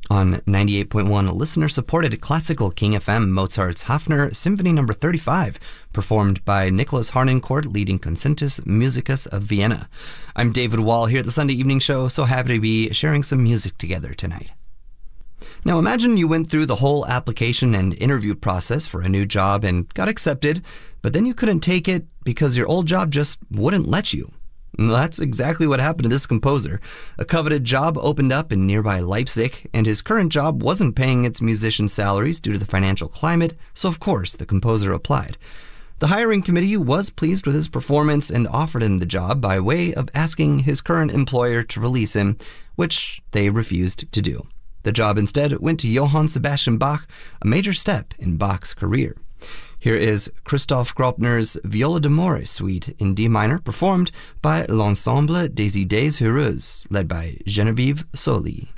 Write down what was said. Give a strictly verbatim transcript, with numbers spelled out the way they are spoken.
On ninety-eight point one, listener-supported classical King F M, Mozart's Hafner Symphony number thirty-five, performed by Nicholas Harnoncourt, leading Concertus Musicus of Vienna. I'm David Wall here at the Sunday Evening Show, so happy to be sharing some music together tonight. Now imagine you went through the whole application and interview process for a new job and got accepted, but then you couldn't take it because your old job just wouldn't let you. That's exactly what happened to this composer. A coveted job opened up in nearby Leipzig, and his current job wasn't paying its musicians' salaries due to the financial climate, so of course the composer applied. The hiring committee was pleased with his performance and offered him the job by way of asking his current employer to release him, which they refused to do. The job instead went to Johann Sebastian Bach, a major step in Bach's career. Here is Christoph Graupner's Viola d'Amore Suite in D minor, performed by L'Ensemble des Idées Heureuses, led by Geneviève Soli.